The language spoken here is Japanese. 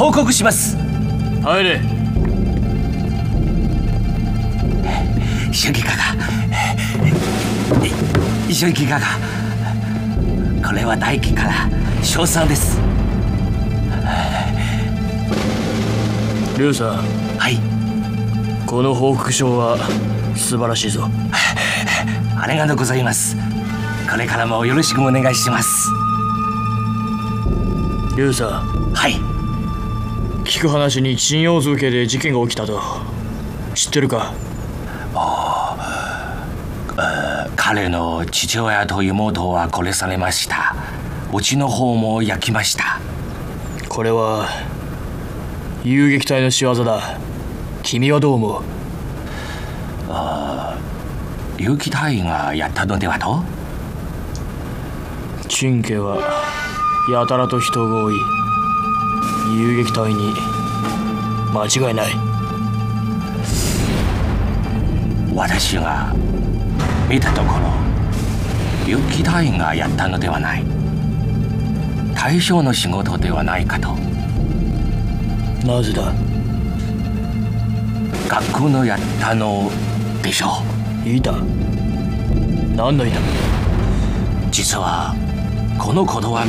報告します。 入れ。 主義家が主義家がこれは大輝から賞賛です。 龍さん。 はい。 この報告書は素晴らしいぞ。 ありがとうございます。これからもよろしくお願いします。 龍さん。 はい。 聞く話に鎮陽図家で事件が起きたと知ってるか？ 彼の父親と妹は殺されました。うちの方も焼きました。 これは遊撃隊の仕業だ。君はどう思う？ 遊撃隊がやったのではと？ 陳家はやたらと人が多い。遊撃隊に間違いない。 私が見たところ遊撃隊がやったのではない。大将の仕事ではないかと。 なぜだ？ 学校のやったのでしょう。いた？何のいた？ 実はこのことは